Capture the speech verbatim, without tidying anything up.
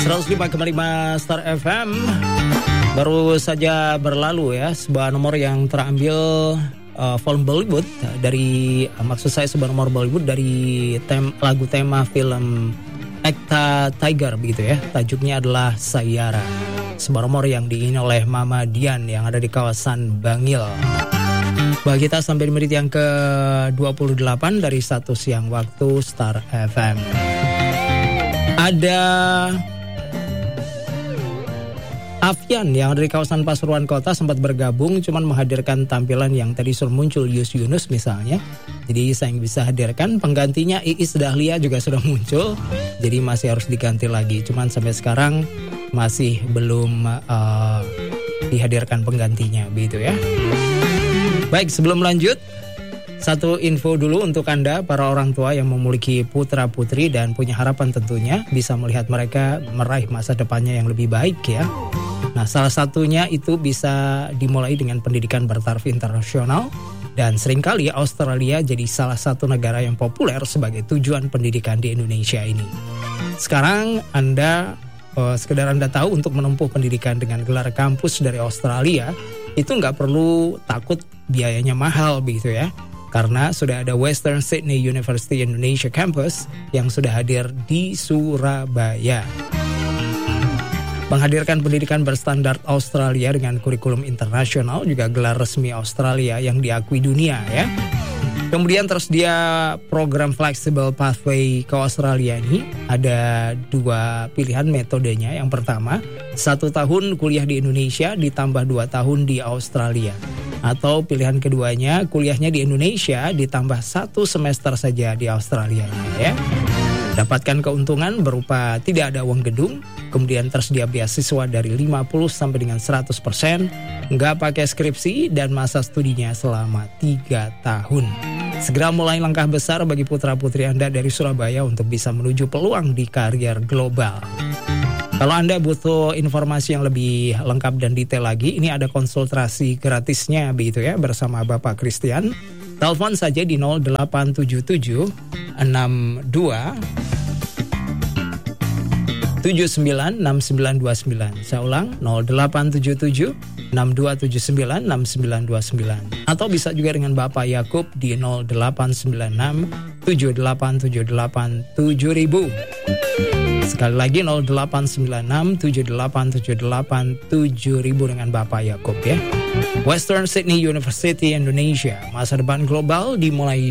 seratus lima koma lima Star F M. Baru saja berlalu ya sebuah nomor yang terambil uh, volume Bollywood dari uh, maksud saya sebuah nomor Bollywood dari tem, lagu tema film Ekta Tiger begitu ya. Tajuknya adalah Sayara. Sebuah nomor yang diinginkan oleh Mama Dian yang ada di kawasan Bangil. Bagi kita sampai di menit yang ke dua puluh delapan dari satu siang waktu Star F M. Ada Afian yang dari kawasan Pasuruan Kota sempat bergabung cuman menghadirkan tampilan yang tadi sudah muncul Yus Yunus misalnya. Jadi saya yang bisa hadirkan penggantinya Iis Dahlia juga sudah muncul. Jadi masih harus diganti lagi. Cuman sampai sekarang masih belum uh, dihadirkan penggantinya begitu ya. Baik, sebelum lanjut satu info dulu untuk Anda para orang tua yang memiliki putra-putri dan punya harapan tentunya bisa melihat mereka meraih masa depannya yang lebih baik ya. Nah, salah satunya itu bisa dimulai dengan pendidikan bertaraf internasional dan seringkali Australia jadi salah satu negara yang populer sebagai tujuan pendidikan di Indonesia ini. Sekarang Anda uh, sekedar Anda tahu untuk menempuh pendidikan dengan gelar kampus dari Australia itu nggak perlu takut biayanya mahal begitu ya. Karena sudah ada Western Sydney University Indonesia Campus yang sudah hadir di Surabaya. Menghadirkan pendidikan berstandar Australia dengan kurikulum internasional, juga gelar resmi Australia yang diakui dunia ya. Kemudian tersedia program Flexible Pathway ke Australia ini. Ada dua pilihan metodenya. Yang pertama, satu tahun kuliah di Indonesia ditambah dua tahun di Australia. Atau pilihan keduanya, kuliahnya di Indonesia ditambah satu semester saja di Australia ya. Dapatkan keuntungan berupa tidak ada uang gedung, kemudian tersedia beasiswa dari lima puluh sampai dengan seratus persen, nggak pakai skripsi dan masa studinya selama tiga tahun. Segera mulai langkah besar bagi putra-putri Anda dari Surabaya untuk bisa menuju peluang di karier global. Kalau Anda butuh informasi yang lebih lengkap dan detail lagi, ini ada konsultasi gratisnya begitu ya bersama Bapak Christian. Telepon saja di nol delapan tujuh tujuh enam dua tujuh sembilan enam sembilan dua sembilan. Saya ulang nol delapan tujuh tujuh enam dua tujuh sembilan enam sembilan dua sembilan. Atau bisa juga dengan Bapak Yakub di nol delapan sembilan enam tujuh delapan tujuh delapan tujuh ribu. Sekali lagi nol delapan sembilan enam tujuh delapan tujuh delapan tujuh ribu dengan Bapak Yakub ya. Western Sydney University Indonesia, masa depan global dimulai